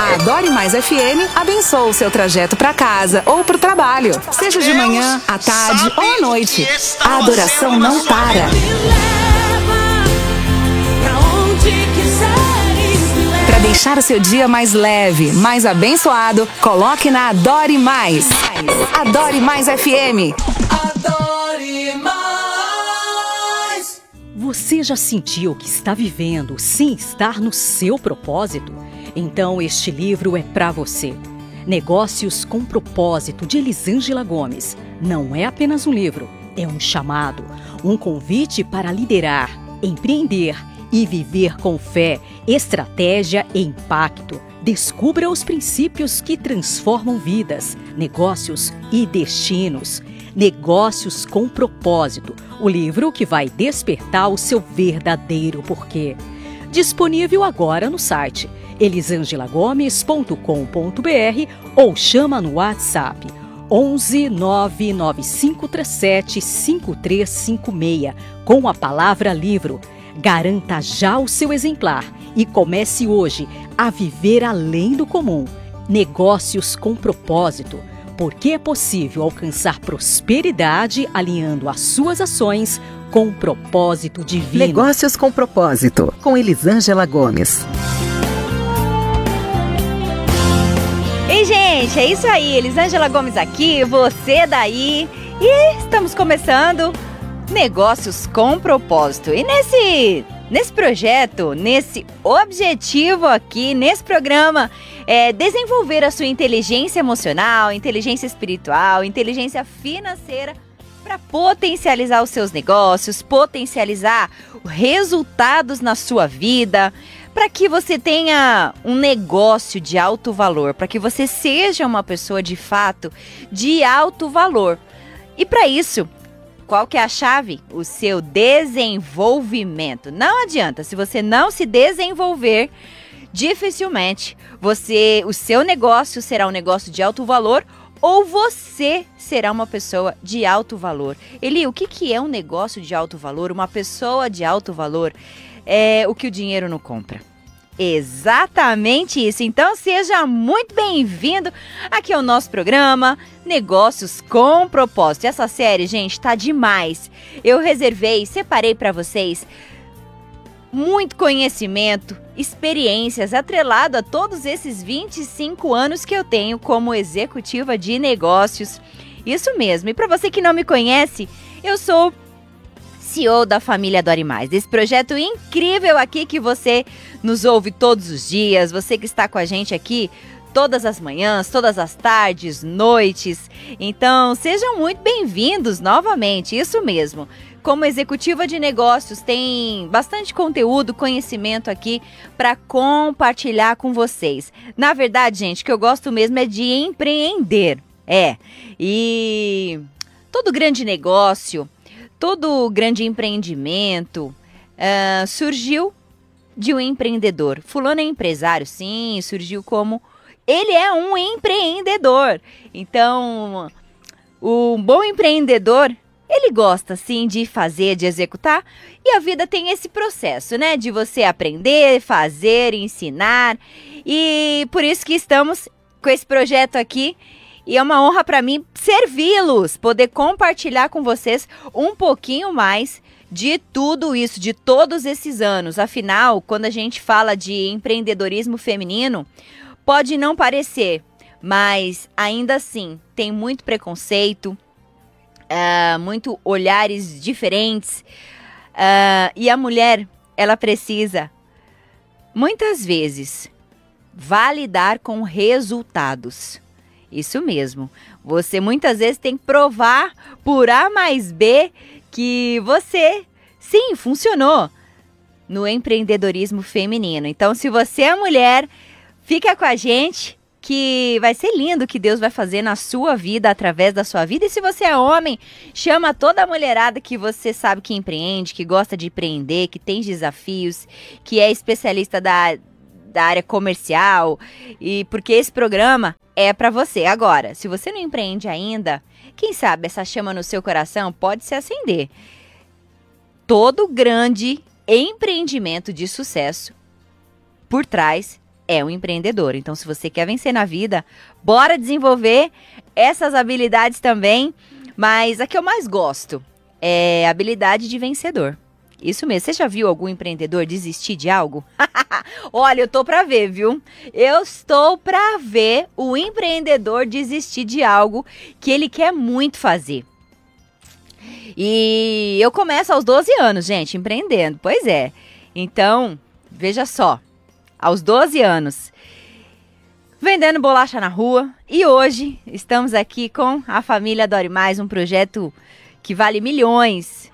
A Adore Mais FM abençoa o seu trajeto para casa ou para o trabalho. Seja de manhã, à tarde ou à noite. A adoração não para. Para deixar o seu dia mais leve, mais abençoado, coloque na Adore Mais. Adore Mais FM. Adore Mais. Você já sentiu que está vivendo sem estar no seu propósito? Então este livro é para você. Negócios com Propósito, de Elisângela Gomes. Não é apenas um livro, é um chamado, um convite para liderar, empreender e viver com fé, estratégia e impacto. Descubra os princípios que transformam vidas, negócios e destinos. Negócios com Propósito, o livro que vai despertar o seu verdadeiro porquê. Disponível agora no site elisangelagomes.com.br ou chama no WhatsApp 11 99537 5356 com a palavra livro. Garanta já o seu exemplar e comece hoje a viver além do comum. Negócios com Propósito, porque é possível alcançar prosperidade alinhando as suas ações com o propósito divino. Negócios com Propósito, com Elisângela Gomes. Ei, gente, é isso aí. Elisângela Gomes aqui, você daí. E estamos começando Negócios com Propósito. E nesse projeto, nesse objetivo aqui, nesse programa, desenvolver a sua inteligência emocional, inteligência espiritual, inteligência financeira para potencializar os seus negócios, potencializar resultados na sua vida, para que você tenha um negócio de alto valor, para que você seja uma pessoa de fato de alto valor. E para isso, qual que é a chave? O seu desenvolvimento. Não adianta, se você não se desenvolver, dificilmente o seu negócio será um negócio de alto valor ou você será uma pessoa de alto valor. Eli, o que é um negócio de alto valor? Uma pessoa de alto valor é o que o dinheiro não compra. Exatamente isso. Então seja muito bem-vindo aqui ao nosso programa Negócios com Propósito. Essa série, gente, tá demais. Eu separei para vocês muito conhecimento, experiências atrelado a todos esses 25 anos que eu tenho como executiva de negócios. Isso mesmo. E para você que não me conhece, eu sou CEO da família Adore Mais, desse projeto incrível aqui que você nos ouve todos os dias, você que está com a gente aqui todas as manhãs, todas as tardes, noites. Então, sejam muito bem-vindos novamente, isso mesmo. Como executiva de negócios, tem bastante conteúdo, conhecimento aqui para compartilhar com vocês. Na verdade, gente, o que eu gosto mesmo é de empreender. E todo grande negócio, todo grande empreendimento surgiu de um empreendedor. Fulano é empresário, sim, surgiu como... Ele é um empreendedor. Então, o bom empreendedor, ele gosta, sim, de fazer, de executar. E a vida tem esse processo, né? De você aprender, fazer, ensinar. E por isso que estamos com esse projeto aqui. E é uma honra para mim servi-los, poder compartilhar com vocês um pouquinho mais de tudo isso, de todos esses anos. Afinal, quando a gente fala de empreendedorismo feminino, pode não parecer, mas ainda assim tem muito preconceito, muito olhares diferentes. E a mulher, ela precisa, muitas vezes, validar com resultados. Isso mesmo. Você muitas vezes tem que provar por A mais B que você, sim, funcionou no empreendedorismo feminino. Então, se você é mulher, fica com a gente que vai ser lindo o que Deus vai fazer na sua vida, através da sua vida. E se você é homem, chama toda a mulherada que você sabe que empreende, que gosta de empreender, que tem desafios, que é especialista da área comercial, e porque esse programa é para você. Agora, se você não empreende ainda, quem sabe essa chama no seu coração pode se acender. Todo grande empreendimento de sucesso, por trás, é um empreendedor. Então, se você quer vencer na vida, bora desenvolver essas habilidades também. Mas a que eu mais gosto é a habilidade de vencedor. Isso mesmo. Você já viu algum empreendedor desistir de algo? Olha, eu tô pra ver, viu? Eu estou pra ver o empreendedor desistir de algo que ele quer muito fazer. E eu começo aos 12 anos, gente, empreendendo. Pois é. Então, veja só. Aos 12 anos, vendendo bolacha na rua. E hoje estamos aqui com a família Dore Mais, um projeto que vale milhões.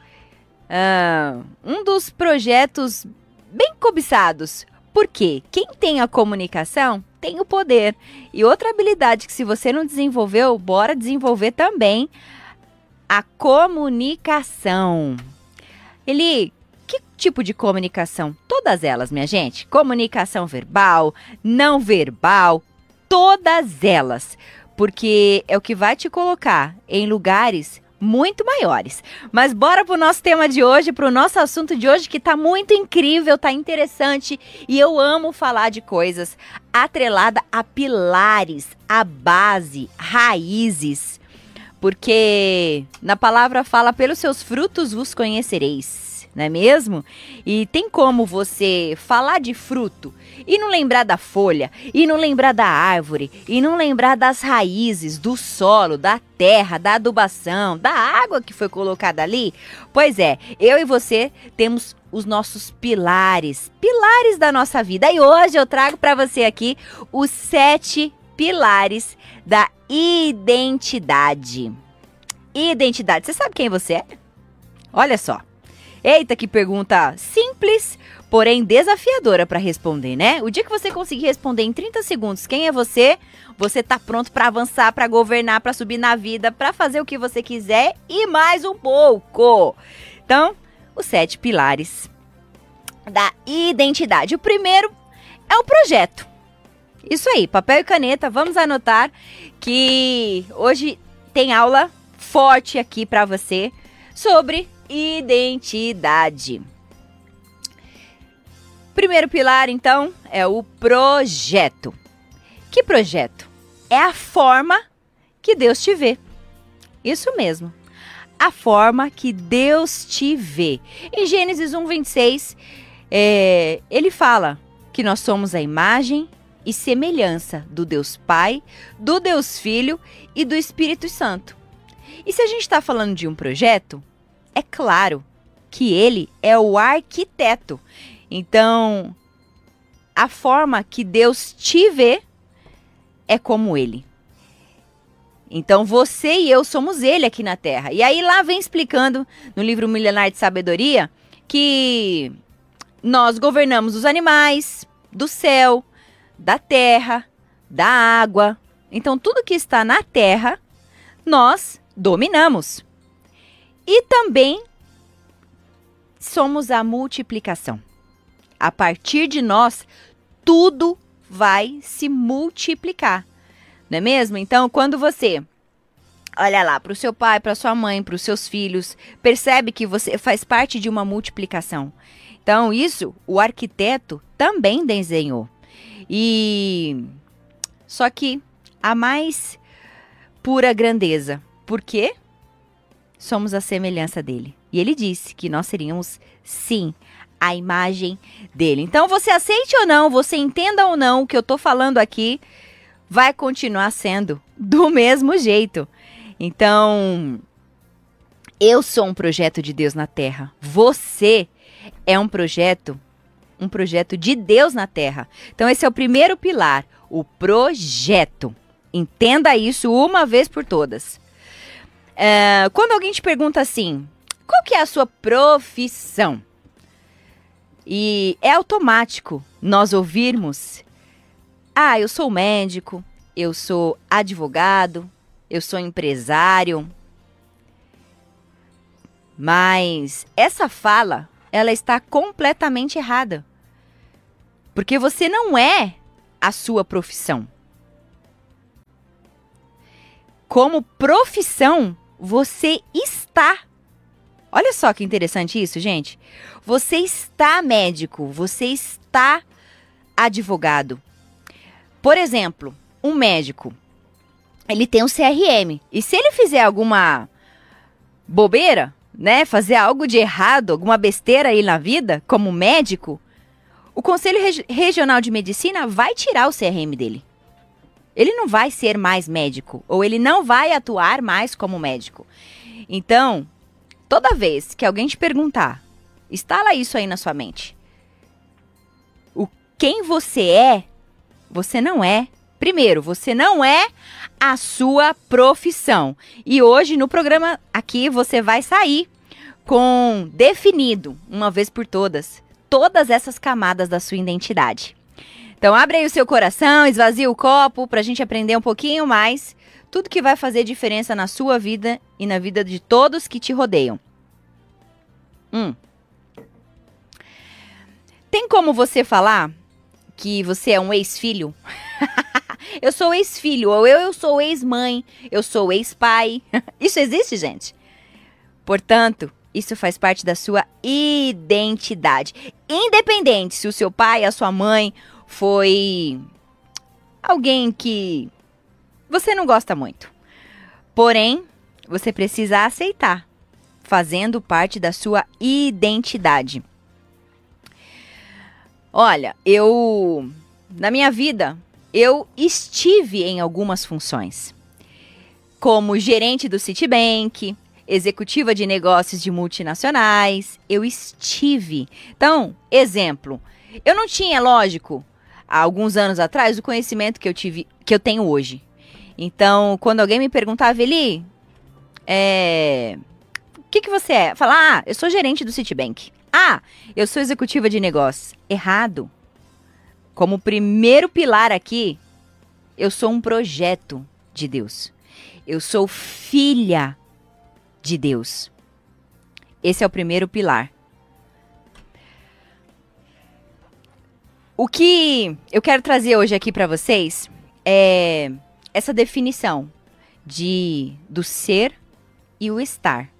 Um dos projetos bem cobiçados. Porque quem tem a comunicação tem o poder. E outra habilidade que se você não desenvolveu, bora desenvolver também, a comunicação. Que tipo de comunicação? Todas elas, minha gente. Comunicação verbal, não verbal, todas elas. Porque é o que vai te colocar em lugares muito maiores. Mas bora pro nosso tema de hoje, pro nosso assunto de hoje, que tá muito incrível, tá interessante. E eu amo falar de coisas atrelada a pilares, a base, raízes. Porque na palavra fala, pelos seus frutos vos conhecereis. Não é mesmo? E tem como você falar de fruto e não lembrar da folha, e não lembrar da árvore, e não lembrar das raízes, do solo, da terra, da adubação, da água que foi colocada ali? Pois é, eu e você temos os nossos pilares da nossa vida. E hoje eu trago para você aqui os 7 pilares da identidade. Identidade. Você sabe quem você é? Olha só. Eita, que pergunta simples, porém desafiadora para responder, né? O dia que você conseguir responder em 30 segundos quem é você, você tá pronto para avançar, para governar, para subir na vida, para fazer o que você quiser e mais um pouco. Então, os 7 pilares da identidade. O primeiro é o projeto. Isso aí, papel e caneta, vamos anotar que hoje tem aula forte aqui para você sobre identidade. Primeiro pilar, então, é o projeto. Que projeto? É a forma que Deus te vê. Isso mesmo. A forma que Deus te vê. Em Gênesis 1:26, ele fala que nós somos a imagem e semelhança do Deus Pai, do Deus Filho e do Espírito Santo. E se a gente está falando de um projeto, é claro que ele é o arquiteto. Então, a forma que Deus te vê é como ele. Então, você e eu somos ele aqui na Terra. E aí lá vem explicando no livro Milenar de Sabedoria que nós governamos os animais, do céu, da terra, da água. Então, tudo que está na terra, nós dominamos. E também somos a multiplicação. A partir de nós, tudo vai se multiplicar. Não é mesmo? Então, quando você olha lá para o seu pai, para sua mãe, para os seus filhos, percebe que você faz parte de uma multiplicação. Então, isso o arquiteto também desenhou. E só que a mais pura grandeza. Por quê? Somos a semelhança dele. E ele disse que nós seríamos, sim, a imagem dele. Então, você aceite ou não, você entenda ou não o que eu tô falando aqui, vai continuar sendo do mesmo jeito. Então, eu sou um projeto de Deus na Terra. Você é um projeto de Deus na Terra. Então, esse é o primeiro pilar, o projeto. Entenda isso uma vez por todas. Quando alguém te pergunta assim, qual que é a sua profissão? E é automático nós ouvirmos, eu sou médico, eu sou advogado, eu sou empresário. Mas essa fala, ela está completamente errada. Porque você não é a sua profissão. Como profissão, você está. Olha só que interessante isso, gente. Você está médico, você está advogado. Por exemplo, um médico, ele tem um CRM. E se ele fizer alguma bobeira, né, fazer algo de errado, alguma besteira aí na vida, como médico, o Conselho Regional de Medicina vai tirar o CRM dele. Ele não vai ser mais médico, ou ele não vai atuar mais como médico. Então, toda vez que alguém te perguntar, instala isso aí na sua mente. Quem você não é. Primeiro, você não é a sua profissão. E hoje, no programa aqui, você vai sair com definido, uma vez por todas essas camadas da sua identidade. Então, abre aí o seu coração, esvazia o copo, pra gente aprender um pouquinho mais tudo que vai fazer diferença na sua vida e na vida de todos que te rodeiam. Tem como você falar que você é um ex-filho? Eu sou ex-filho, ou eu sou ex-mãe, eu sou ex-pai. Isso existe, gente? Portanto, isso faz parte da sua identidade. Independente se o seu pai, a sua mãe foi alguém que você não gosta muito. Porém, você precisa aceitar, fazendo parte da sua identidade. Olha, na minha vida, eu estive em algumas funções. Como gerente do Citibank, executiva de negócios de multinacionais, eu estive. Então, exemplo, eu não tinha, lógico, há alguns anos atrás, o conhecimento que eu tenho hoje. Então, quando alguém me perguntava, Eli, o que você é? Falar, eu sou gerente do Citibank. Eu sou executiva de negócios. Errado. Como primeiro pilar aqui, eu sou um projeto de Deus. Eu sou filha de Deus. Esse é o primeiro pilar. O que eu quero trazer hoje aqui para vocês é essa definição do ser e o estar.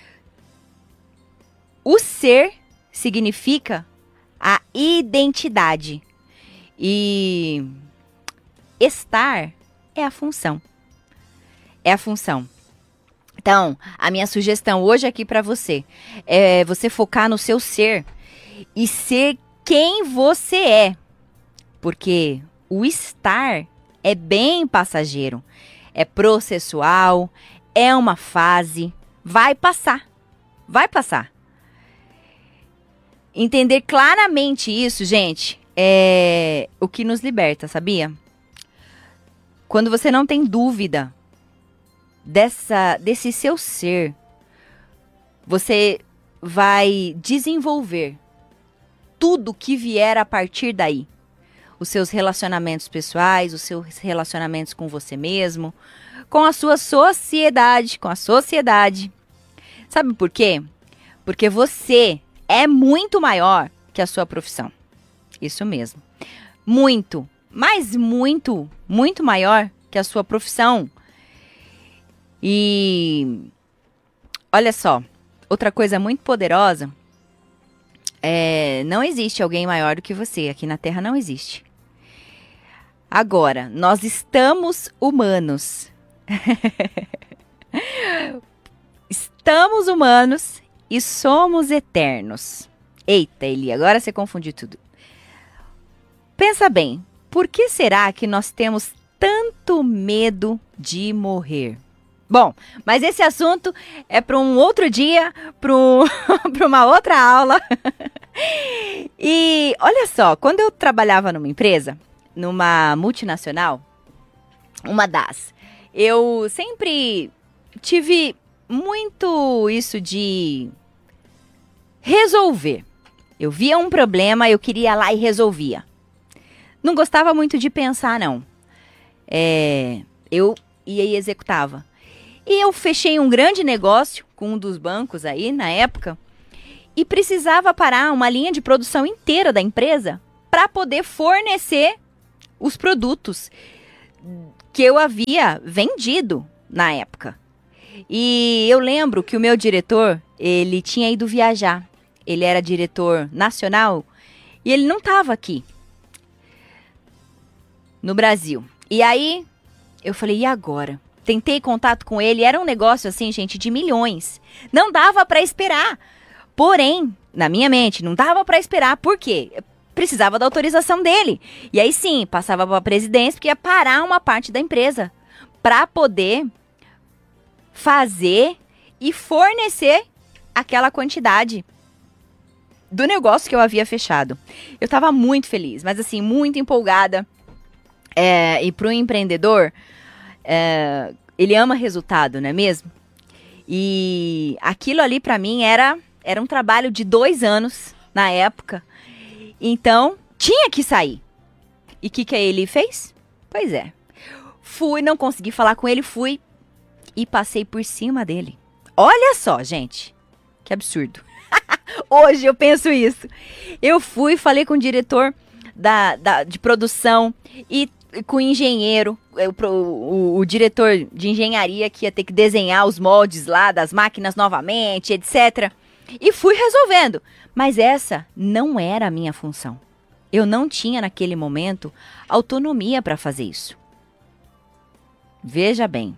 O ser significa a identidade e estar é a função. É a função. Então, a minha sugestão hoje aqui para você é você focar no seu ser e ser quem você é. Porque o estar é bem passageiro, é processual, é uma fase, vai passar. Vai passar. Entender claramente isso, gente, é o que nos liberta, sabia? Quando você não tem dúvida desse seu ser, você vai desenvolver tudo que vier a partir daí. Os seus relacionamentos pessoais, os seus relacionamentos com você mesmo, com a sua sociedade, Sabe por quê? Porque você é muito maior que a sua profissão. Isso mesmo. Muito, mas muito, muito maior que a sua profissão. E olha só, outra coisa muito poderosa não existe alguém maior do que você. Aqui na Terra não existe. Agora, nós estamos humanos. Estamos humanos e somos eternos. Eita, Eli, agora você confundiu tudo. Pensa bem, por que será que nós temos tanto medo de morrer? Bom, mas esse assunto é para um outro dia, para uma outra aula. E olha só, quando eu trabalhava numa empresa, numa multinacional, eu sempre tive muito isso de resolver. Eu via um problema, eu queria ir lá e resolvia. Não gostava muito de pensar, não. Eu ia e executava. E eu fechei um grande negócio com um dos bancos aí, na época, e precisava parar uma linha de produção inteira da empresa para poder fornecer os produtos que eu havia vendido na época. E eu lembro que o meu diretor, ele tinha ido viajar. Ele era diretor nacional e ele não estava aqui. no Brasil. E aí, eu falei, e agora? Tentei contato com ele, era um negócio assim, gente, de milhões. Não dava pra esperar. Porém, na minha mente, não dava pra esperar. Por quê? Precisava da autorização dele. E aí sim, passava pra presidência, porque ia parar uma parte da empresa pra poder fazer e fornecer aquela quantidade do negócio que eu havia fechado. Eu tava muito feliz, mas assim, muito empolgada. E pro empreendedor, ele ama resultado, não é mesmo? E aquilo ali pra mim era um trabalho de 2 anos na época. Então, tinha que sair. E o que ele fez? Pois é. Fui, não consegui falar com ele, fui e passei por cima dele. Olha só, gente. Que absurdo. Hoje eu penso isso. Eu fui, falei com o diretor de produção e com o engenheiro, o diretor de engenharia que ia ter que desenhar os moldes lá das máquinas novamente, etc. E fui resolvendo. Mas essa não era a minha função. Eu não tinha naquele momento autonomia para fazer isso. Veja bem.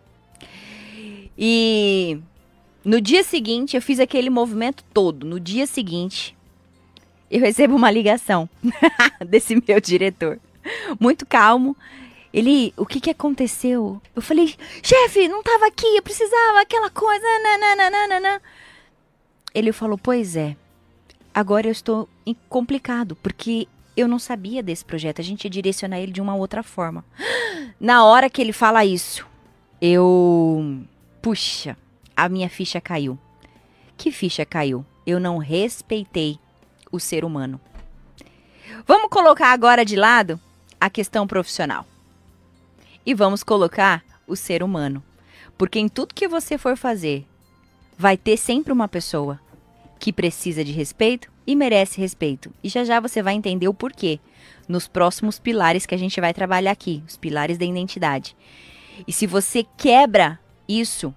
E no dia seguinte, eu fiz aquele movimento todo. No dia seguinte, eu recebo uma ligação desse meu diretor. Muito calmo. Ele, o que aconteceu? Eu falei, chefe, não estava aqui, eu precisava, aquela coisa, nananana. Ele falou, pois é, agora eu estou complicado, porque eu não sabia desse projeto, a gente ia direcionar ele de uma outra forma. Na hora que ele fala isso, puxa, a minha ficha caiu. Que ficha caiu? Eu não respeitei o ser humano. Vamos colocar agora de lado a questão profissional. E vamos colocar o ser humano. Porque em tudo que você for fazer, vai ter sempre uma pessoa que precisa de respeito e merece respeito. E já já você vai entender o porquê nos próximos pilares que a gente vai trabalhar aqui, os pilares da identidade. E se você quebra isso,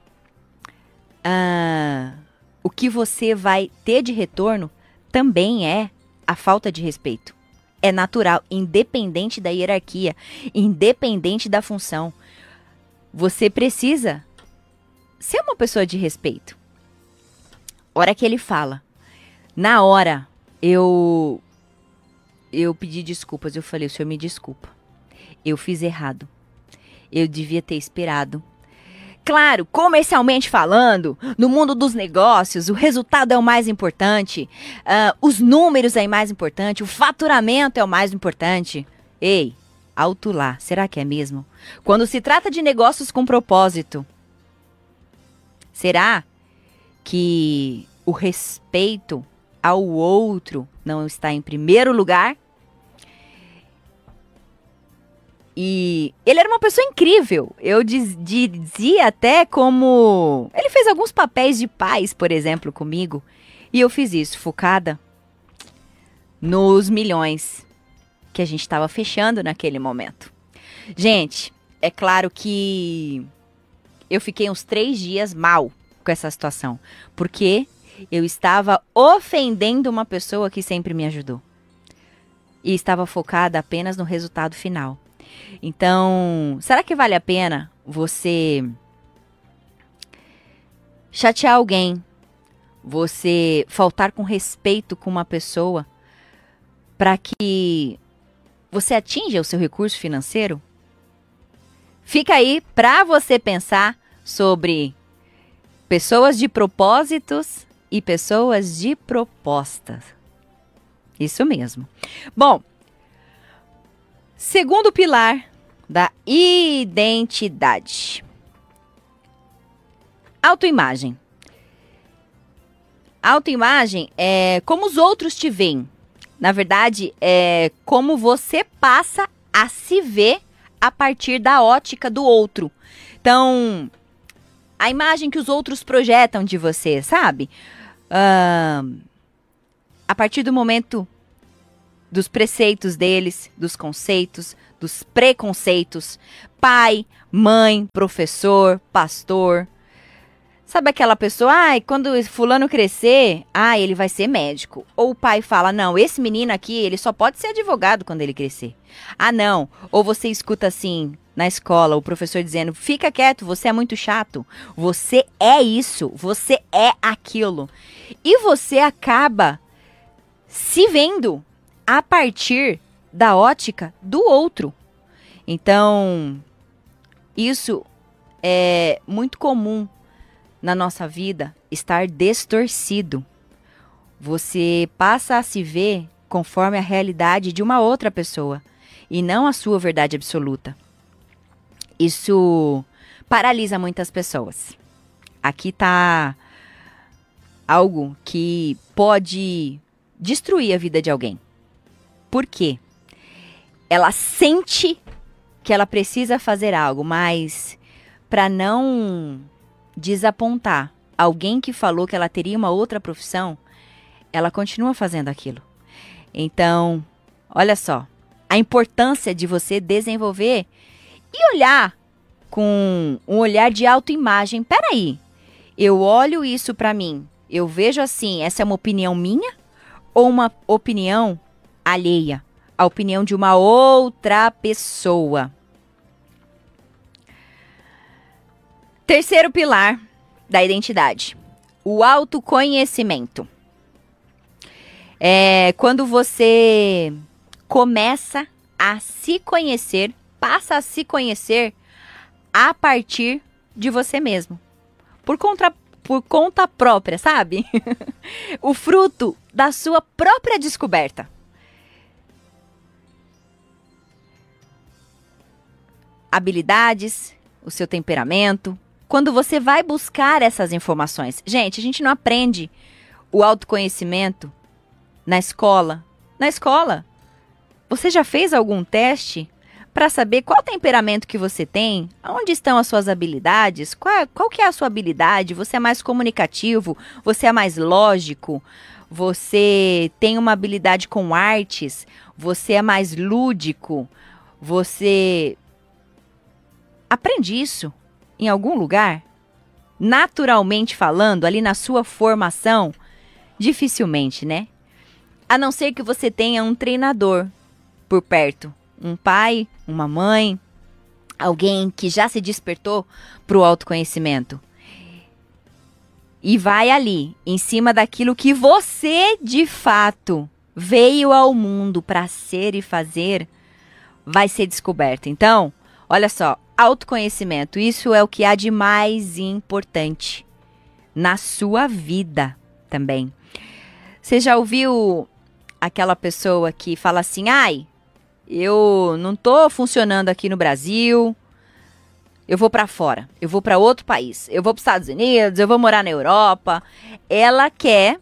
o que você vai ter de retorno também é a falta de respeito. É natural, independente da hierarquia, independente da função. Você precisa ser uma pessoa de respeito. Hora que ele fala, na hora eu pedi desculpas, eu falei, o senhor me desculpa, eu fiz errado, eu devia ter esperado. Claro, comercialmente falando, no mundo dos negócios, o resultado é o mais importante, os números é o mais importante, o faturamento é o mais importante. Ei, alto lá, será que é mesmo? Quando se trata de negócios com propósito, será que o respeito ao outro não está em primeiro lugar? E ele era uma pessoa incrível. Eu dizia até como... Ele fez alguns papéis de pais, por exemplo, comigo. E eu fiz isso, focada nos milhões que a gente estava fechando naquele momento. Gente, é claro que eu fiquei uns 3 dias mal com essa situação. Porque eu estava ofendendo uma pessoa que sempre me ajudou. E estava focada apenas no resultado final. Então, será que vale a pena você chatear alguém, você faltar com respeito com uma pessoa para que você atinja o seu recurso financeiro? Fica aí para você pensar sobre pessoas de propósitos e pessoas de propostas. Isso mesmo. Bom, segundo pilar da identidade. Autoimagem. Autoimagem é como os outros te veem. Na verdade, é como você passa a se ver a partir da ótica do outro. Então, a imagem que os outros projetam de você, sabe? A partir do momento dos preceitos deles, dos conceitos, dos preconceitos, pai, mãe, professor, pastor, Sabe aquela pessoa, quando fulano crescer, ele vai ser médico. Ou o pai fala, não, esse menino aqui, ele só pode ser advogado quando ele crescer. Não. Ou você escuta assim, na escola, o professor dizendo, fica quieto, você é muito chato. Você é isso, você é aquilo. E você acaba se vendo a partir da ótica do outro. Então, isso é muito comum na nossa vida, estar distorcido. Você passa a se ver conforme a realidade de uma outra pessoa e não a sua verdade absoluta. Isso paralisa muitas pessoas. Aqui está algo que pode destruir a vida de alguém. Por quê? Ela sente que ela precisa fazer algo, mas para não desapontar alguém que falou que ela teria uma outra profissão, ela continua fazendo aquilo. Então, olha só, a importância de você desenvolver e olhar com um olhar de autoimagem. Peraí, eu olho isso para mim, eu vejo assim, essa é uma opinião minha ou uma opinião alheia? A opinião de uma outra pessoa. Terceiro pilar da identidade, o autoconhecimento. É quando você começa a se conhecer, passa a se conhecer a partir de você mesmo. Por conta própria, sabe? O fruto da sua própria descoberta. Habilidades, o seu temperamento. Quando você vai buscar essas informações. Gente, a gente não aprende o autoconhecimento na escola. Na escola, você já fez algum teste para saber qual temperamento que você tem? Onde estão as suas habilidades? Qual que é a sua habilidade? Você é mais comunicativo? Você é mais lógico? Você tem uma habilidade com artes? Você é mais lúdico? Você aprende isso em algum lugar? Naturalmente falando, ali na sua formação? Dificilmente, né? A não ser que você tenha um treinador por perto. Um pai, uma mãe, alguém que já se despertou para o autoconhecimento. E vai ali, em cima daquilo que você, de fato, veio ao mundo para ser e fazer, vai ser descoberto. Então, olha só, autoconhecimento, isso é o que há de mais importante na sua vida também. Você já ouviu aquela pessoa que fala assim, eu não tô funcionando aqui no Brasil, eu vou para fora, eu vou para outro país, eu vou para os Estados Unidos, eu vou morar na Europa. Ela quer,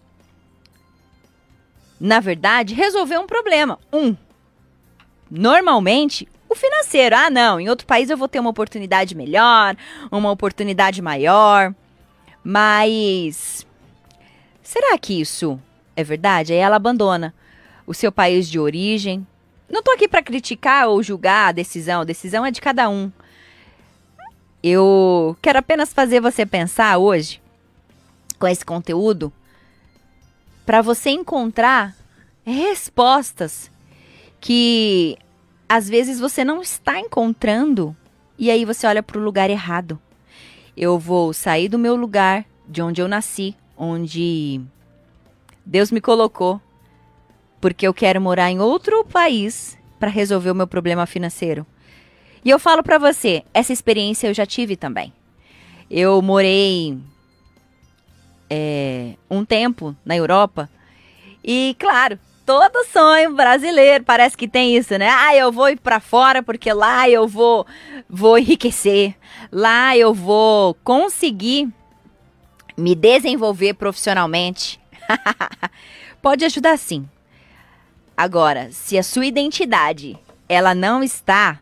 na verdade, resolver um problema. Normalmente, o financeiro. Não, em outro país eu vou ter uma oportunidade melhor, uma oportunidade maior. Mas será que isso é verdade? Aí ela abandona o seu país de origem. Não tô aqui para criticar ou julgar a decisão é de cada um. Eu quero apenas fazer você pensar hoje, com esse conteúdo, para você encontrar respostas que às vezes você não está encontrando e aí você olha para o lugar errado. Eu vou sair do meu lugar, de onde eu nasci, onde Deus me colocou, porque eu quero morar em outro país para resolver o meu problema financeiro. E eu falo para você, essa experiência eu já tive também. Eu morei um tempo na Europa e, claro, todo sonho brasileiro parece que tem isso, né? Eu vou ir para fora porque lá eu vou enriquecer, lá eu vou conseguir me desenvolver profissionalmente. Pode ajudar sim. Agora, se a sua identidade ela não está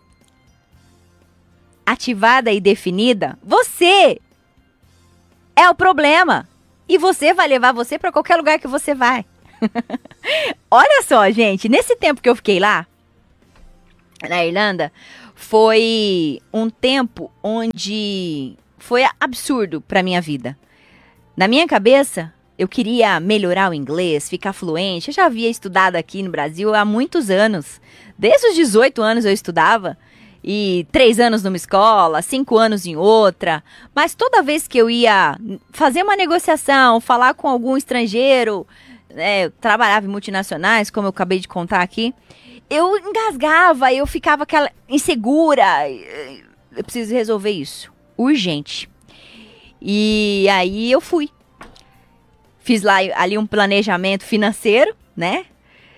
ativada e definida, você é o problema. E você vai levar você para qualquer lugar que você vai. Olha só, gente, nesse tempo que eu fiquei lá, na Irlanda, foi um tempo onde foi absurdo pra minha vida. Na minha cabeça, eu queria melhorar o inglês, ficar fluente. Eu já havia estudado aqui no Brasil há muitos anos. Desde os 18 anos eu estudava. E 3 anos numa escola, 5 anos em outra. Mas toda vez que eu ia fazer uma negociação, falar com algum estrangeiro, eu trabalhava em multinacionais, como eu acabei de contar aqui, eu engasgava, eu ficava aquela insegura. Eu preciso resolver isso, urgente. E aí eu fui. Fiz lá ali um planejamento financeiro, né?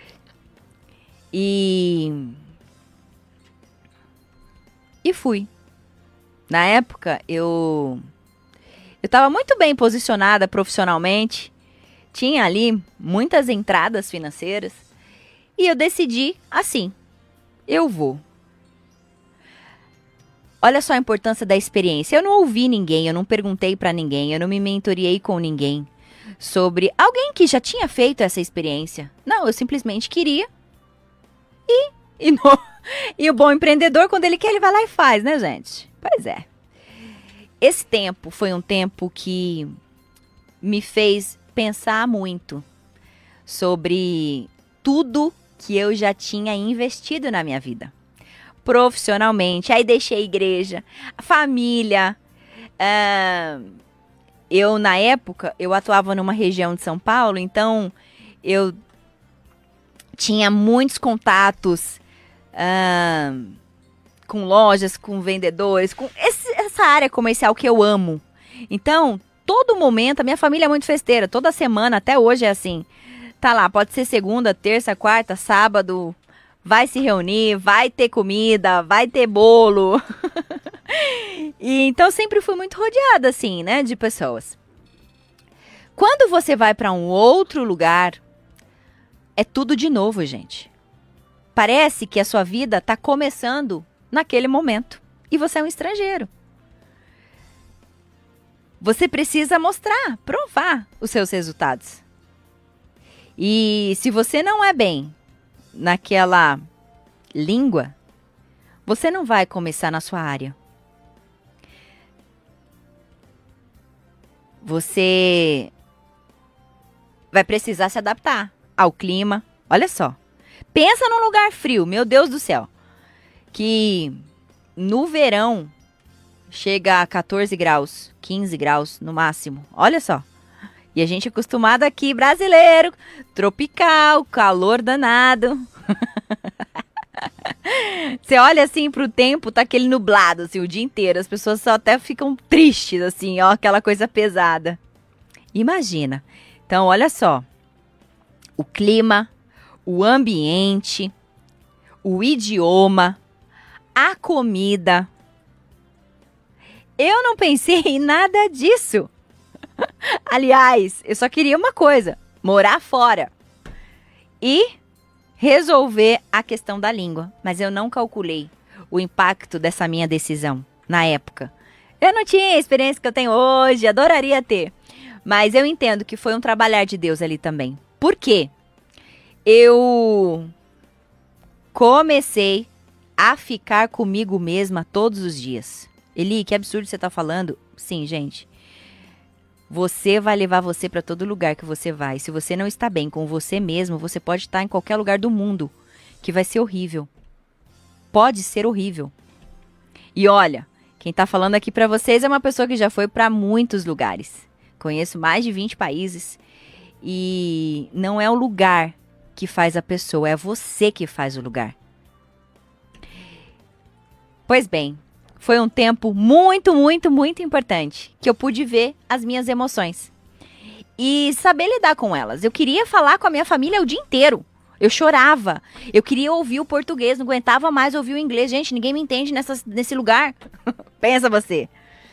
E fui. Na época, eu estava muito bem posicionada profissionalmente. Tinha ali muitas entradas financeiras. E eu decidi assim, eu vou. Olha só a importância da experiência. Eu não ouvi ninguém, eu não perguntei para ninguém, eu não me mentoriei com ninguém sobre alguém que já tinha feito essa experiência. Não, eu simplesmente queria. E o bom empreendedor, quando ele quer, ele vai lá e faz, né, gente? Pois é. Esse tempo foi um tempo que me fez pensar muito sobre tudo que eu já tinha investido na minha vida. Profissionalmente, aí deixei a igreja, a família. Eu, na época, eu atuava numa região de São Paulo, então eu tinha muitos contatos com lojas, com vendedores, com essa área comercial que eu amo. Então, todo momento, a minha família é muito festeira, toda semana, até hoje é assim. Tá lá, pode ser segunda, terça, quarta, sábado, vai se reunir, vai ter comida, vai ter bolo. E então sempre fui muito rodeada assim, né, de pessoas. Quando você vai para um outro lugar, é tudo de novo, gente. Parece que a sua vida está começando naquele momento e você é um estrangeiro. Você precisa mostrar, provar os seus resultados. E se você não é bem naquela língua, você não vai começar na sua área. Você vai precisar se adaptar ao clima. Olha só. Pensa num lugar frio, meu Deus do céu. Que no verão chega a 14 graus, 15 graus no máximo. Olha só. E a gente é acostumado aqui, brasileiro, tropical, calor danado. Você olha assim pro tempo, tá aquele nublado assim o dia inteiro. As pessoas só até ficam tristes assim, ó, aquela coisa pesada. Imagina. Então, olha só. O clima, o ambiente, o idioma, a comida. Eu não pensei em nada disso. Aliás, eu só queria uma coisa, morar fora e resolver a questão da língua. Mas eu não calculei o impacto dessa minha decisão na época. Eu não tinha a experiência que eu tenho hoje, adoraria ter. Mas eu entendo que foi um trabalhar de Deus ali também. Por quê? Eu comecei a ficar comigo mesma todos os dias. Eli, que absurdo você tá falando. Sim, gente. Você vai levar você para todo lugar que você vai. Se você não está bem com você mesmo, você pode estar em qualquer lugar do mundo, que vai ser horrível. Pode ser horrível. E olha, quem tá falando aqui para vocês é uma pessoa que já foi para muitos lugares. Conheço mais de 20 países. E não é o lugar que faz a pessoa, é você que faz o lugar. Pois bem, foi um tempo muito, muito, muito importante que eu pude ver as minhas emoções e saber lidar com elas. Eu queria falar com a minha família o dia inteiro. Eu chorava. Eu queria ouvir o português, não aguentava mais ouvir o inglês. Gente, ninguém me entende nesse lugar. Pensa você.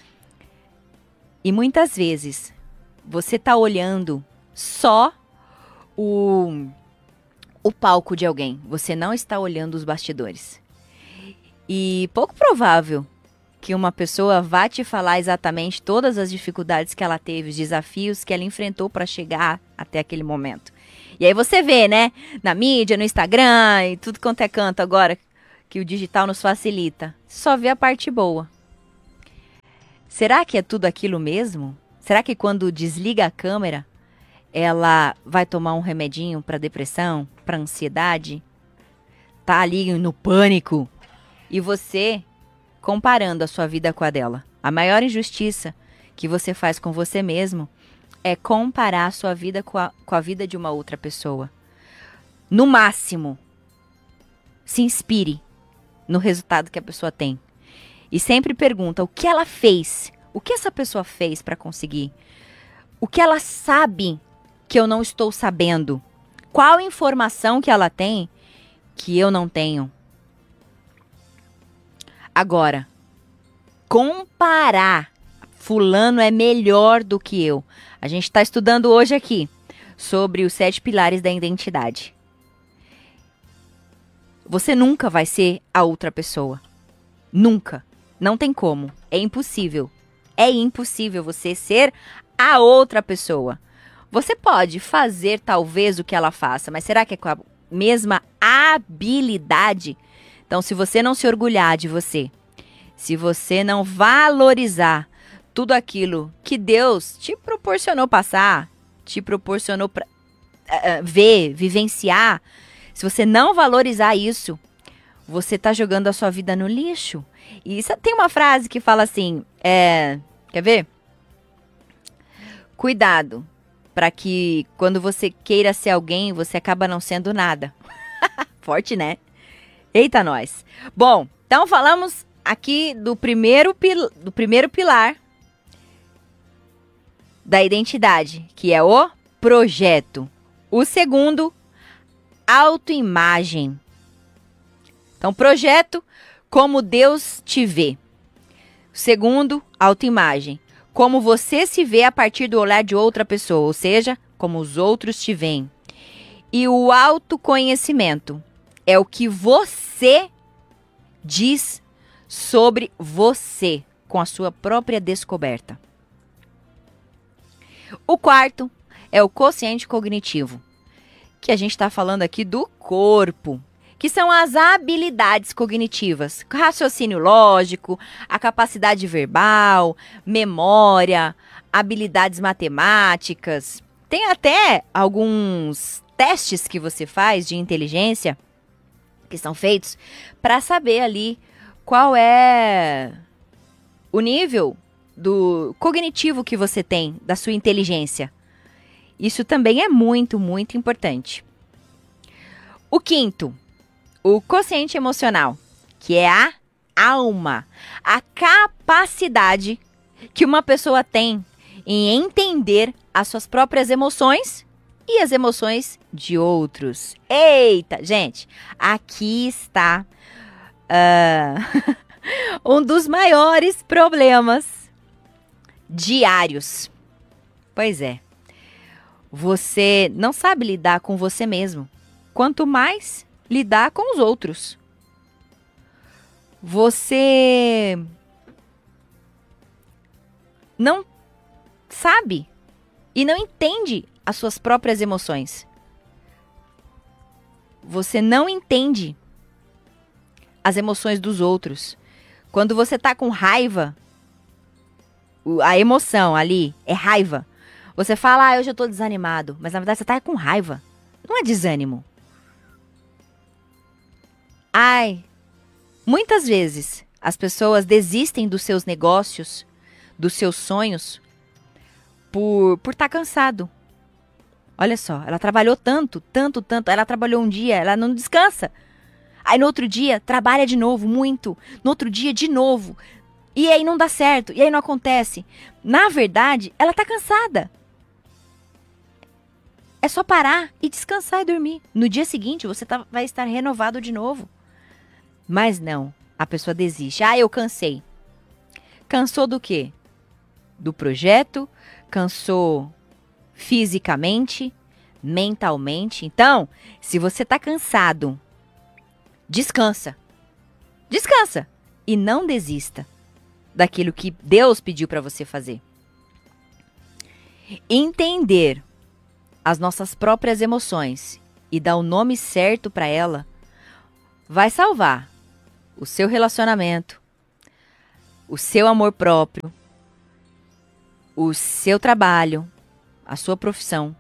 E muitas vezes você tá olhando só o palco de alguém. Você não está olhando os bastidores. E pouco provável que uma pessoa vá te falar exatamente todas as dificuldades que ela teve, os desafios que ela enfrentou para chegar até aquele momento. E aí você vê, né, na mídia, no Instagram e tudo quanto é canto agora, que o digital nos facilita. Só vê a parte boa. Será que é tudo aquilo mesmo? Será que quando desliga a câmera, ela vai tomar um remedinho para depressão, para ansiedade? Tá ali no pânico. E você comparando a sua vida com a dela. A maior injustiça que você faz com você mesmo é comparar a sua vida com a vida de uma outra pessoa. No máximo, se inspire no resultado que a pessoa tem. E sempre pergunta o que ela fez, o que essa pessoa fez para conseguir, o que ela sabe que eu não estou sabendo, qual informação que ela tem que eu não tenho. Agora, comparar, fulano é melhor do que eu. A gente está estudando hoje aqui sobre os 7 pilares da identidade. Você nunca vai ser a outra pessoa. Nunca. Não tem como. É impossível. É impossível você ser a outra pessoa. Você pode fazer talvez o que ela faça, mas será que é com a mesma habilidade? Então, se você não se orgulhar de você, se você não valorizar tudo aquilo que Deus te proporcionou passar, te proporcionou ver, vivenciar, se você não valorizar isso, você tá jogando a sua vida no lixo. E tem uma frase que fala assim, quer ver? Cuidado, para que quando você queira ser alguém, você acaba não sendo nada. Forte, né? Eita, nós. Bom, então falamos aqui do primeiro pilar da identidade, que é o projeto. O segundo, autoimagem. Então, projeto, como Deus te vê. O segundo, autoimagem. Como você se vê a partir do olhar de outra pessoa, ou seja, como os outros te veem. E o autoconhecimento é o que você diz sobre você, com a sua própria descoberta. O quarto é o quociente cognitivo, que a gente está falando aqui do corpo, que são as habilidades cognitivas, raciocínio lógico, a capacidade verbal, memória, habilidades matemáticas. Tem até alguns testes que você faz de inteligência, que são feitos para saber ali qual é o nível do cognitivo que você tem, da sua inteligência. Isso também é muito, muito importante. O quinto, o quociente emocional, que é a alma, a capacidade que uma pessoa tem em entender as suas próprias emoções e as emoções de outros. Eita, gente, aqui está um dos maiores problemas diários. Pois é, você não sabe lidar com você mesmo, quanto mais lidar com os outros. Você não sabe e não entende as suas próprias emoções. Você não entende as emoções dos outros. Quando você tá com raiva, a emoção ali é raiva. Você fala, hoje eu tô desanimado, mas na verdade você tá com raiva. Não é desânimo. Muitas vezes as pessoas desistem dos seus negócios, dos seus sonhos, por estar cansado. Olha só, ela trabalhou tanto, ela trabalhou um dia, ela não descansa. Aí no outro dia, trabalha de novo, muito. No outro dia, de novo. E aí não dá certo, e aí não acontece. Na verdade, ela tá cansada. É só parar e descansar e dormir. No dia seguinte, você vai estar renovado de novo. Mas não, a pessoa desiste. Eu cansei. Cansou do quê? Do projeto? Cansou fisicamente? Mentalmente? Então, se você tá cansado, descansa. Descansa. E não desista daquilo que Deus pediu para você fazer. Entender as nossas próprias emoções e dar o nome certo para ela vai salvar o seu relacionamento, o seu amor próprio o seu trabalho, a sua profissão.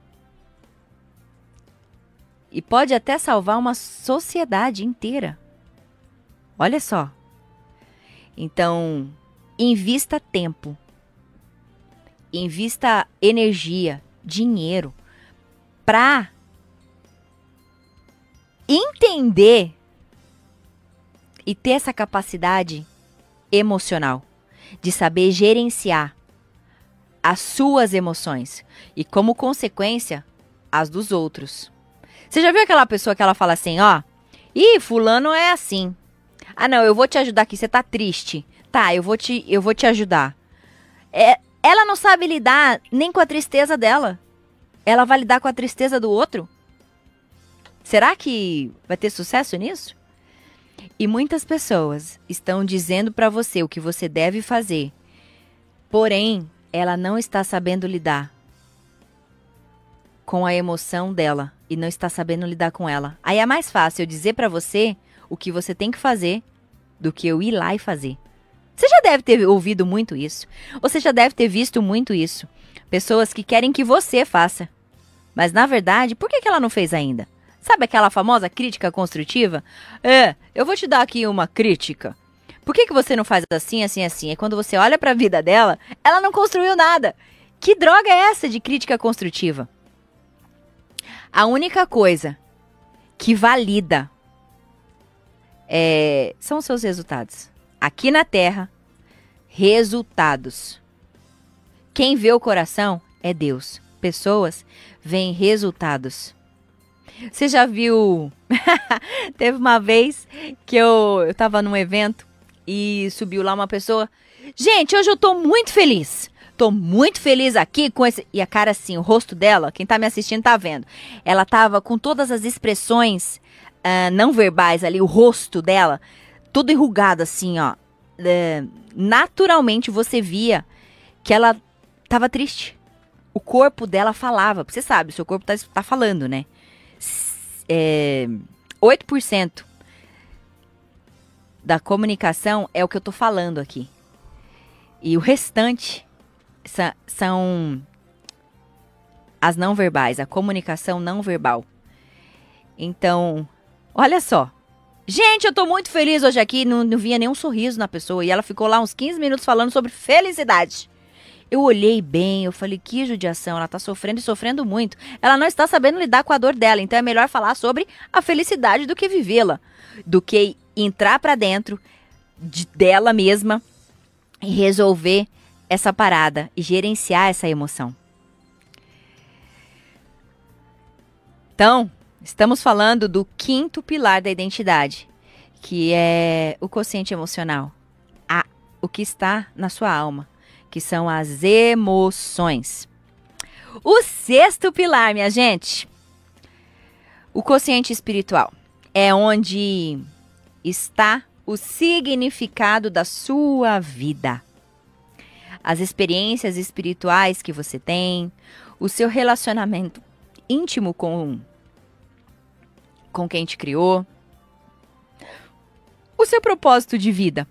E pode até salvar uma sociedade inteira. Olha só. Então, invista tempo. Invista energia, dinheiro para entender e ter essa capacidade emocional de saber gerenciar as suas emoções e, como consequência, as dos outros. Você já viu aquela pessoa que ela fala assim, ó, ih, fulano é assim. Ah, não, eu vou te ajudar aqui, você tá triste. Tá, eu vou te ajudar. Ela não sabe lidar nem com a tristeza dela. Ela vai lidar com a tristeza do outro? Será que vai ter sucesso nisso? E muitas pessoas estão dizendo pra você o que você deve fazer. Porém, ela não está sabendo lidar com a emoção dela e não está sabendo lidar com ela. Aí é mais fácil eu dizer pra você o que você tem que fazer do que eu ir lá e fazer. Você já deve ter ouvido muito isso. Ou você já deve ter visto muito isso. Pessoas que querem que você faça. Mas, na verdade, por que ela não fez ainda? Sabe aquela famosa crítica construtiva? Eu vou te dar aqui uma crítica. Por que você não faz assim, assim, assim? É quando você olha pra vida dela, ela não construiu nada. Que droga é essa de crítica construtiva? A única coisa que valida são os seus resultados. Aqui na Terra, resultados. Quem vê o coração é Deus. Pessoas veem resultados. Você já viu? Teve uma vez que eu tava num evento e subiu lá uma pessoa. Gente, hoje eu tô muito feliz. Tô muito feliz aqui com esse... E a cara assim, o rosto dela, quem tá me assistindo tá vendo. Ela tava com todas as expressões não verbais ali, o rosto dela, tudo enrugado assim, ó. Naturalmente você via que ela tava triste. O corpo dela falava. Você sabe, o seu corpo tá falando, né? 8% da comunicação é o que eu tô falando aqui. E o restante são as não verbais, a comunicação não verbal. Então, olha só. Gente, eu tô muito feliz hoje aqui. Não via nenhum sorriso na pessoa. E ela ficou lá uns 15 minutos falando sobre felicidade. Eu olhei bem, eu falei, que judiação, ela tá sofrendo e sofrendo muito. Ela não está sabendo lidar com a dor dela, então é melhor falar sobre a felicidade do que vivê-la. Do que entrar pra dentro dela mesma e resolver essa parada e gerenciar essa emoção. Então, estamos falando do 5º pilar da identidade, que é o quociente emocional. O que está na sua alma. Que são as emoções. O 6º pilar, minha gente, o quociente espiritual, é onde está o significado da sua vida. As experiências espirituais que você tem, o seu relacionamento íntimo com quem te criou, o seu propósito de vida.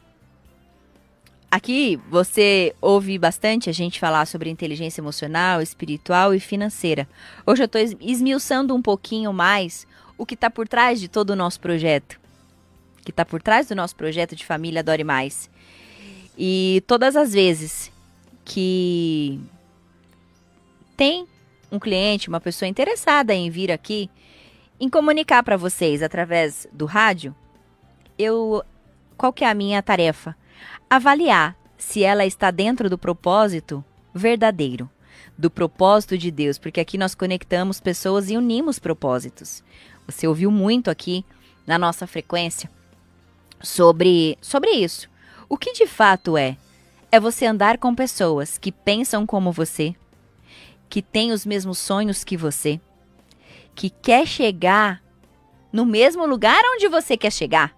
Aqui você ouve bastante a gente falar sobre inteligência emocional, espiritual e financeira. Hoje eu estou esmiuçando um pouquinho mais o que está por trás de todo o nosso projeto. O que está por trás do nosso projeto de Família Adore Mais. E todas as vezes que tem um cliente, uma pessoa interessada em vir aqui, em comunicar para vocês através do rádio, qual que é a minha tarefa? Avaliar se ela está dentro do propósito verdadeiro, do propósito de Deus, porque aqui nós conectamos pessoas e unimos propósitos. Você ouviu muito aqui na nossa frequência sobre isso. O que de fato é você andar com pessoas que pensam como você, que têm os mesmos sonhos que você, que quer chegar no mesmo lugar onde você quer chegar.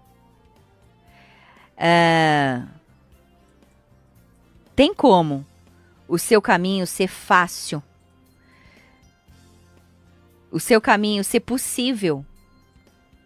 Tem como o seu caminho ser fácil, o seu caminho ser possível.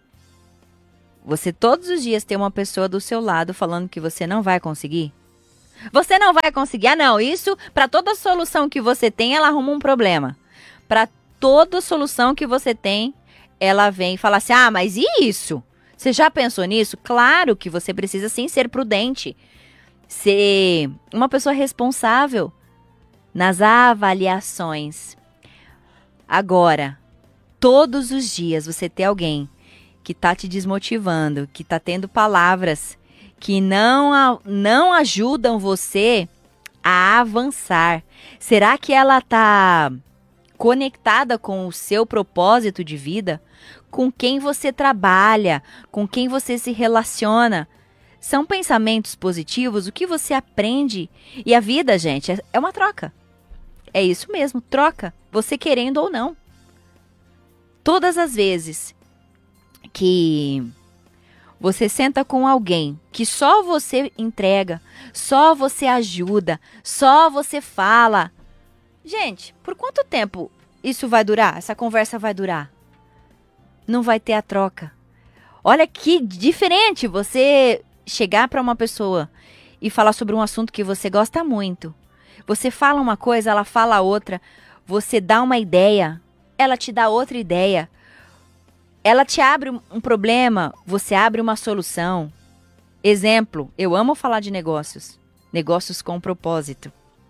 Você todos os dias ter uma pessoa do seu lado falando que você não vai conseguir? Você não vai conseguir. Ah, não, isso, para toda solução que você tem, ela arruma um problema. Para toda solução que você tem, ela vem e fala assim, ah, mas e isso? Você já pensou nisso? Claro que você precisa sim ser prudente, ser uma pessoa responsável nas avaliações. Agora, todos os dias você ter alguém que tá te desmotivando, que tá tendo palavras que não ajudam você a avançar. Será que ela tá conectada com o seu propósito de vida? Com quem você trabalha? Com quem você se relaciona? São pensamentos positivos? O que você aprende? E a vida, gente, é uma troca. É isso mesmo, troca. Você querendo ou não. Todas as vezes que você senta com alguém que só você entrega, só você ajuda, só você fala. Gente, por quanto tempo isso vai durar? Essa conversa vai durar? Não vai ter a troca. Olha que diferente você chegar para uma pessoa e falar sobre um assunto que você gosta muito. Você fala uma coisa, ela fala outra. Você dá uma ideia, ela te dá outra ideia. Ela te abre um problema, você abre uma solução. Exemplo, eu amo falar de negócios. Negócios com propósito.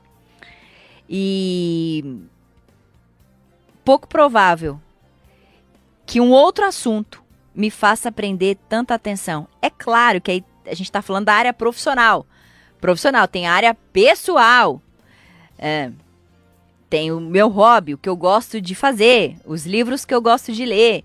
E pouco provável que um outro assunto me faça prender tanta atenção. É claro que aí a gente está falando da área profissional. Profissional, tem a área pessoal. Tem o meu hobby, o que eu gosto de fazer, os livros que eu gosto de ler.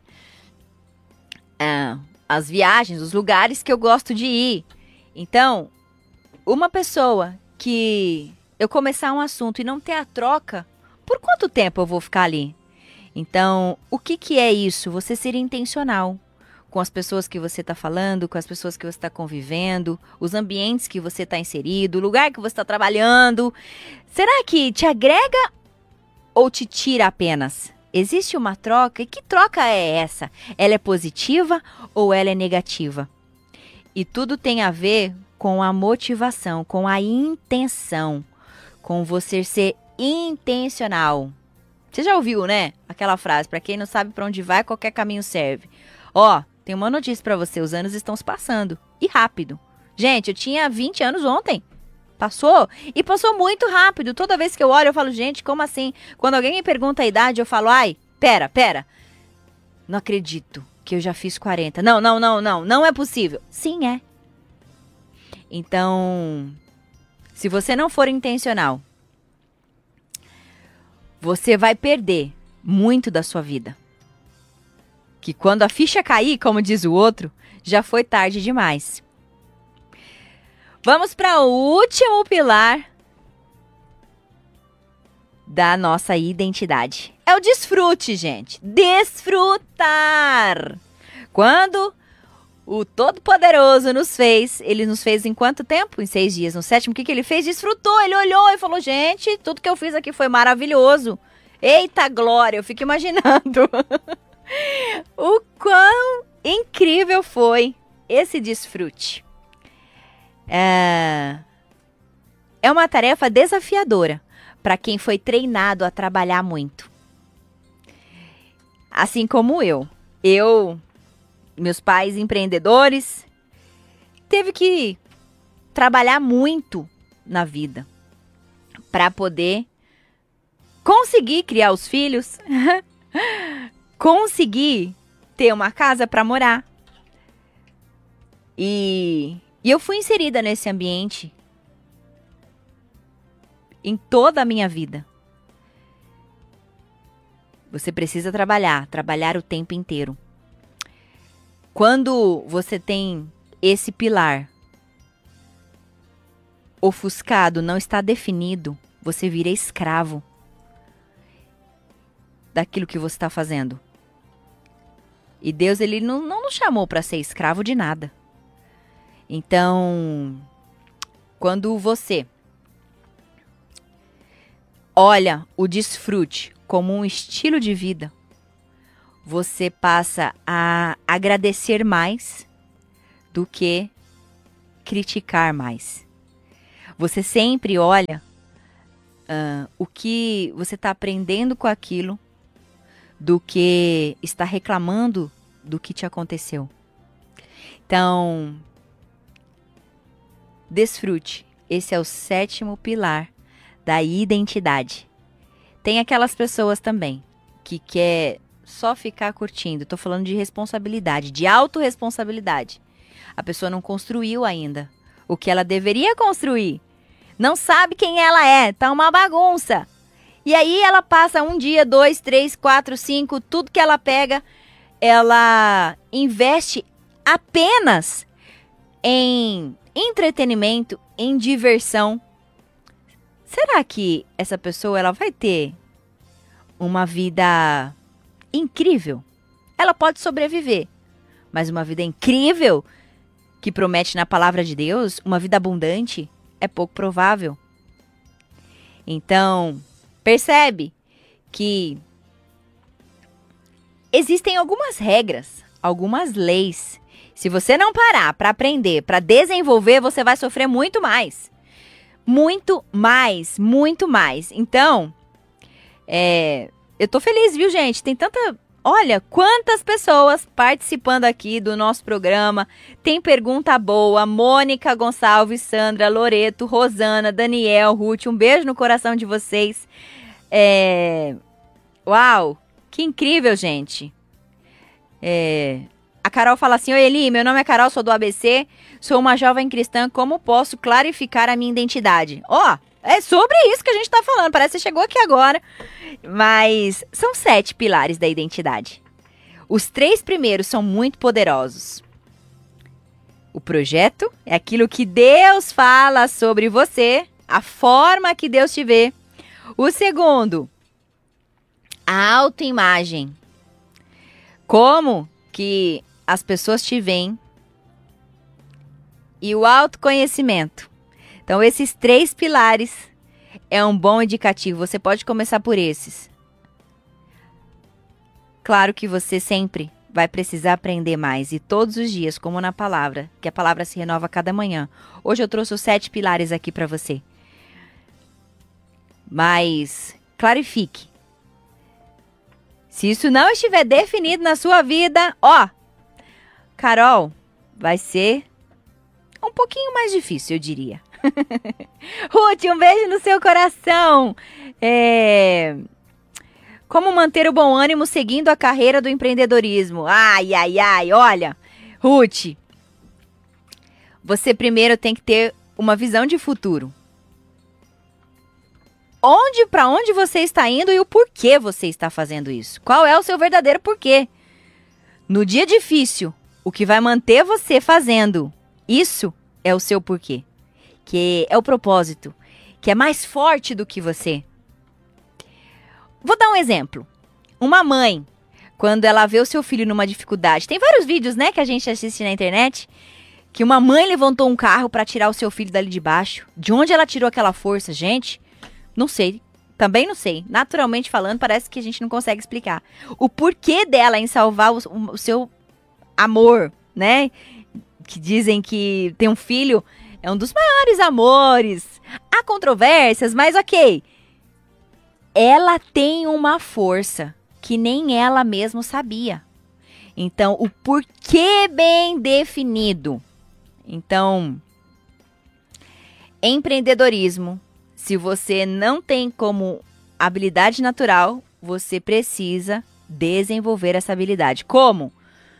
As viagens, os lugares que eu gosto de ir. Então, uma pessoa que eu começar um assunto e não ter a troca, por quanto tempo eu vou ficar ali? Então, o que é isso? Você ser intencional com as pessoas que você está falando, com as pessoas que você está convivendo, os ambientes que você está inserido, o lugar que você está trabalhando. Será que te agrega ou te tira apenas? Existe uma troca? E que troca é essa? Ela é positiva ou ela é negativa? E tudo tem a ver com a motivação, com a intenção, com você ser intencional. Você já ouviu, né? Aquela frase, para quem não sabe para onde vai, qualquer caminho serve. Ó, tem uma notícia para você, os anos estão se passando. E rápido. Gente, eu tinha 20 anos ontem. Passou? E passou muito rápido. Toda vez que eu olho, eu falo, gente, como assim? Quando alguém me pergunta a idade, eu falo, ai, pera. Não acredito que eu já fiz 40. Não é possível. Sim, é. Então, se você não for intencional, você vai perder muito da sua vida. Que quando a ficha cair, como diz o outro, já foi tarde demais. Vamos para o último pilar da nossa identidade. É o desfrute, gente. Desfrutar. Quando o Todo-Poderoso nos fez, ele nos fez em quanto tempo? Em 6 dias. No 7º, o que ele fez? Desfrutou. Ele olhou e falou, gente, tudo que eu fiz aqui foi maravilhoso. Eita glória, eu fico imaginando o quão incrível foi esse desfrute. É uma tarefa desafiadora para quem foi treinado a trabalhar muito. Assim como eu. Meus pais empreendedores, teve que trabalhar muito na vida para poder conseguir criar os filhos, conseguir ter uma casa para morar. E eu fui inserida nesse ambiente em toda a minha vida. Você precisa trabalhar o tempo inteiro. Quando você tem esse pilar ofuscado, não está definido, você vira escravo daquilo que você está fazendo. E Deus, ele não nos chamou para ser escravo de nada. Então, quando você olha o desfrute como um estilo de vida, você passa a agradecer mais do que criticar mais. Você sempre olha o que você está aprendendo com aquilo do que está reclamando do que te aconteceu. Então, desfrute. Esse é o 7º pilar da identidade. Tem aquelas pessoas também que quer só ficar curtindo. Estou falando de responsabilidade, de autorresponsabilidade. A pessoa não construiu ainda o que ela deveria construir. Não sabe quem ela é, tá uma bagunça. E aí ela passa 1 dia, 2, 3, 4, 5, tudo que ela pega, ela investe apenas em entretenimento, em diversão. Será que essa pessoa ela vai ter uma vida incrível? Ela pode sobreviver, mas uma vida incrível que promete na palavra de Deus, uma vida abundante, é pouco provável. Então, percebe que existem algumas regras, algumas leis. Se você não parar para aprender, para desenvolver, você vai sofrer muito mais. Muito mais, muito mais. Então, eu tô feliz, viu, gente? Tem tanta... Olha, quantas pessoas participando aqui do nosso programa. Tem pergunta boa. Mônica Gonçalves, Sandra, Loreto, Rosana, Daniel, Ruth. Um beijo no coração de vocês. Uau, que incrível, gente. A Carol fala assim: oi, Eli, meu nome é Carol, sou do ABC, sou uma jovem cristã, como posso clarificar a minha identidade? É sobre isso que a gente tá falando, parece que você chegou aqui agora. Mas são 7 pilares da identidade. Os 3 primeiros são muito poderosos. O projeto é aquilo que Deus fala sobre você, a forma que Deus te vê. O segundo, a autoimagem. Como que as pessoas te veem. E o autoconhecimento. Então, esses 3 pilares é um bom indicativo. Você pode começar por esses. Claro que você sempre vai precisar aprender mais. E todos os dias, como na palavra, que a palavra se renova a cada manhã. Hoje eu trouxe os 7 pilares aqui para você. Mas clarifique. Se isso não estiver definido na sua vida, Carol, vai ser um pouquinho mais difícil, eu diria. Ruth, um beijo no seu coração. Como manter o bom ânimo seguindo a carreira do empreendedorismo? Ai, olha, Ruth, você primeiro tem que ter uma visão de futuro. Para onde você está indo e o porquê você está fazendo isso? Qual é o seu verdadeiro porquê? No dia difícil, o que vai manter você fazendo isso é o seu porquê. Que é o propósito, que é mais forte do que você. Vou dar um exemplo. Uma mãe, quando ela vê o seu filho numa dificuldade, tem vários vídeos, né, que a gente assiste na internet, que uma mãe levantou um carro para tirar o seu filho dali de baixo. De onde ela tirou aquela força, gente? Não sei, também não sei. Naturalmente falando, parece que a gente não consegue explicar. O porquê dela em salvar o seu amor, né? Que dizem que ter um filho é um dos maiores amores. Há controvérsias, mas ok. Ela tem uma força que nem ela mesma sabia. Então, o porquê bem definido. Então, empreendedorismo. Se você não tem como habilidade natural, você precisa desenvolver essa habilidade. Como?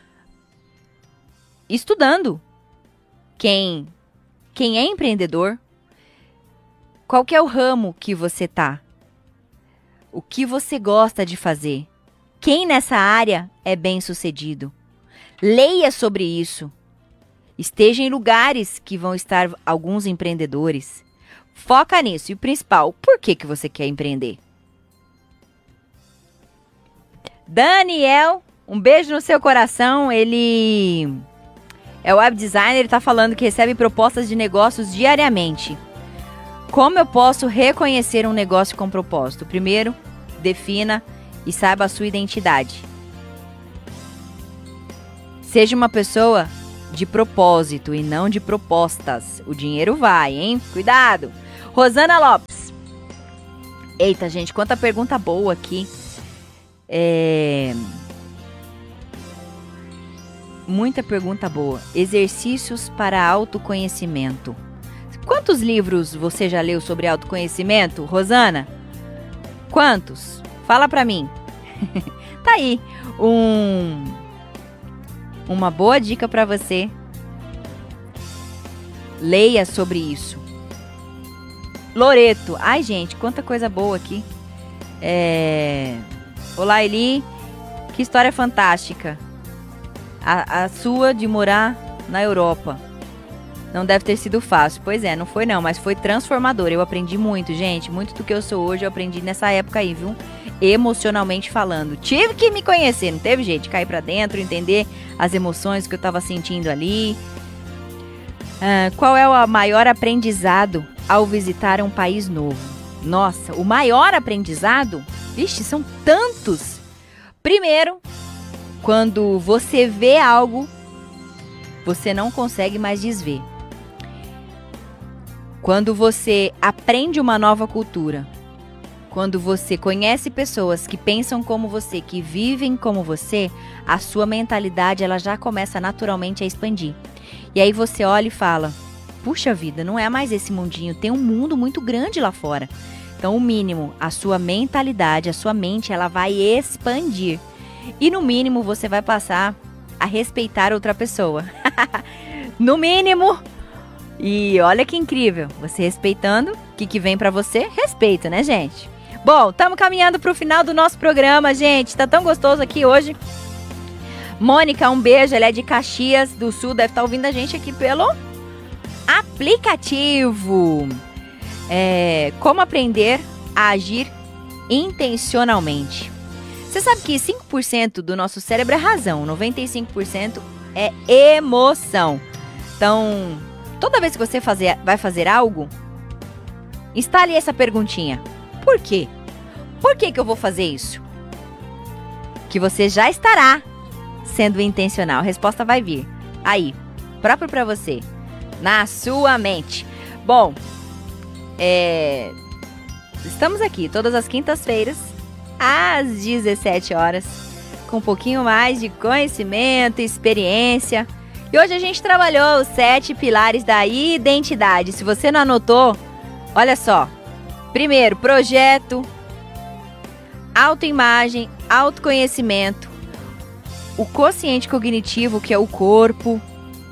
Estudando. Quem é empreendedor, qual que é o ramo que você tá? O que você gosta de fazer? Quem nessa área é bem-sucedido? Leia sobre isso. Esteja em lugares que vão estar alguns empreendedores. Foca nisso. E o principal, por que você quer empreender? Daniel, um beijo no seu coração. Ele é web designer, ele está falando que recebe propostas de negócios diariamente. Como eu posso reconhecer um negócio com propósito? Primeiro, defina e saiba a sua identidade. Seja uma pessoa de propósito e não de propostas. O dinheiro vai, hein? Cuidado! Rosana Lopes. Eita, gente, quanta pergunta boa aqui. Muita pergunta boa. Exercícios para autoconhecimento. Quantos livros você já leu sobre autoconhecimento, Rosana? Quantos? Fala pra mim. Tá aí uma boa dica pra você. Leia sobre isso. Loreto. Ai, gente, quanta coisa boa aqui. Olá, Eli. Que história fantástica. A sua de morar na Europa. Não deve ter sido fácil. Pois é, não foi não, mas foi transformador. Eu aprendi muito, gente. Muito do que eu sou hoje eu aprendi nessa época aí, viu? Emocionalmente falando. Tive que me conhecer, não teve jeito de cair pra dentro, entender as emoções que eu tava sentindo ali. Qual é o maior aprendizado ao visitar um país novo? Nossa, o maior aprendizado? Vixe, são tantos! Primeiro, quando você vê algo, você não consegue mais desver. Quando você aprende uma nova cultura, quando você conhece pessoas que pensam como você, que vivem como você, a sua mentalidade ela já começa naturalmente a expandir. E aí você olha e fala, puxa vida, não é mais esse mundinho, tem um mundo muito grande lá fora. Então o mínimo, a sua mentalidade, a sua mente, ela vai expandir. E no mínimo você vai passar a respeitar outra pessoa. No mínimo. E olha que incrível, você respeitando, o que vem pra você? Respeito, né, gente? Bom, estamos caminhando pro final do nosso programa, gente. Tá tão gostoso aqui hoje. Mônica, um beijo. Ela é de Caxias do Sul, deve estar ouvindo a gente aqui pelo aplicativo. Como aprender a agir intencionalmente. Você sabe que 5% do nosso cérebro é razão, 95% é emoção. Então, toda vez que você vai fazer algo, instale essa perguntinha. Por quê? Por que eu vou fazer isso? Que você já estará sendo intencional. A resposta vai vir aí, próprio para você, na sua mente. Bom, estamos aqui todas as quintas-feiras, às 17 horas, com um pouquinho mais de conhecimento e experiência. E hoje a gente trabalhou os 7 pilares da identidade. Se você não anotou, olha só. Primeiro, projeto, autoimagem, autoconhecimento, o quociente cognitivo, que é o corpo,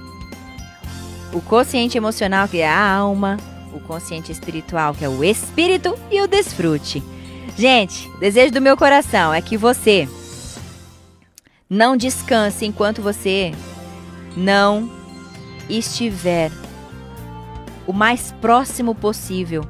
o quociente emocional, que é a alma, o quociente espiritual, que é o espírito, e o desfrute. Gente, o desejo do meu coração é que você não descanse enquanto você não estiver o mais próximo possível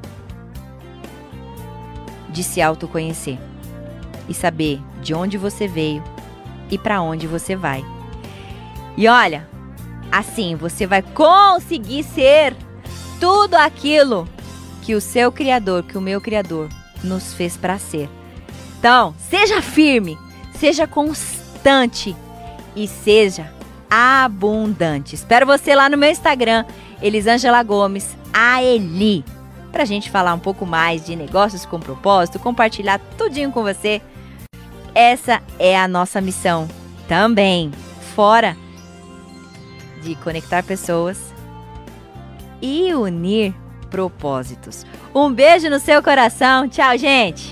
de se autoconhecer e saber de onde você veio e para onde você vai. E olha, assim você vai conseguir ser tudo aquilo que o seu Criador, que o meu Criador nos fez para ser. Então, seja firme, seja constante e seja abundante. Espero você lá no meu Instagram, Elisângela Gomes, a Eli, pra gente falar um pouco mais de negócios com propósito, compartilhar tudinho com você. Essa é a nossa missão também, fora de conectar pessoas e unir propósitos. Um beijo no seu coração. Tchau, gente!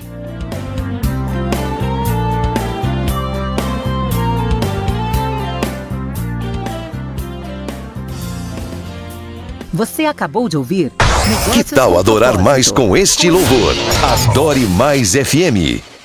Você acabou de ouvir Que tal adorar mais com este louvor? Adore Mais FM.